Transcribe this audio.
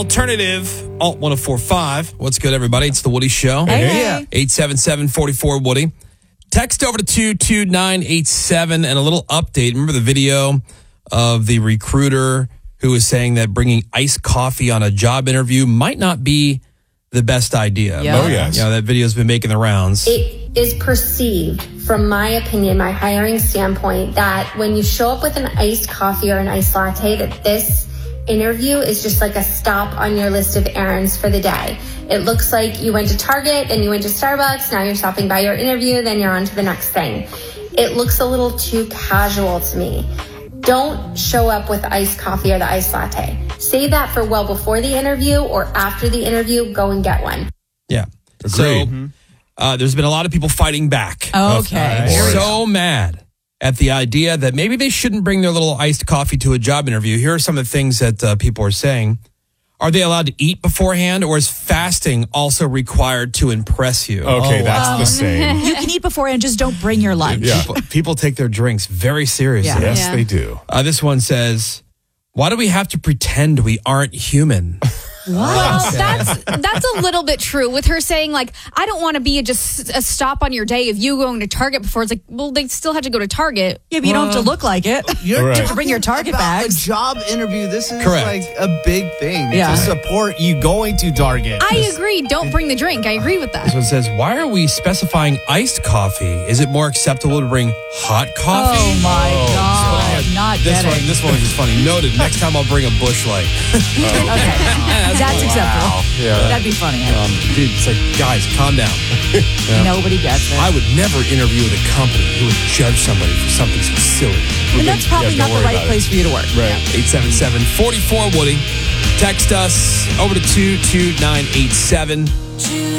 Alternative, Alt 1045. What's good, everybody? It's the Woody Show. Hey. 877-44-WOODY. Text over to 22987 and a little update. Remember the video of the recruiter who was saying that bringing iced coffee on a job interview might not be the best idea. Yeah. Oh, yes. Yeah, that video's been making the rounds. It is perceived, from my opinion, my hiring standpoint, that when you show up with an iced coffee or an iced latte, that this interview is just like a stop on your list of errands for the day. It looks like you went to Target, then you went to Starbucks, now you're stopping by your interview, then you're on to the next thing. It looks a little too casual to me. Don't show up with iced coffee or the iced latte. Save that for well before the interview or after the interview. Go and get one. Yeah. Agreed. So there's been a lot of people fighting back. Okay. So mad at the idea that maybe they shouldn't bring their little iced coffee to a job interview. Here are some of the things that people are saying. Are they allowed to eat beforehand, or is fasting also required to impress you? Okay, that's the same. You can eat beforehand, just don't bring your lunch. Yeah. People take their drinks very seriously. Yeah. Yes, they do. This one says, why do we have to pretend we aren't human? Well, that's a little bit true with her saying, like, I don't want to be just a stop on your day of you going to Target before. It's like, well, they still have to go to Target. Yeah, but you don't have to look like it. You're Right. You have to bring your Target about bags. a job interview. This is Correct. like a big thing Yeah. to support you going to Target. I agree. Don't bring the drink. I agree with This that. one says, why are we specifying iced coffee? Is it more acceptable to bring hot coffee? Oh my God. Not This getting. one was just funny. Noted. Next time I'll bring a Busch Light. Okay. That's acceptable. Yeah. That'd be funny. Dude, it's like, guys, calm down. Nobody gets it. I would never interview with a company who would judge somebody for something so silly. And that's probably Yeah, not don't the worry right about place for you to work. Right. 877-44-WOODY. Text us over to 22987.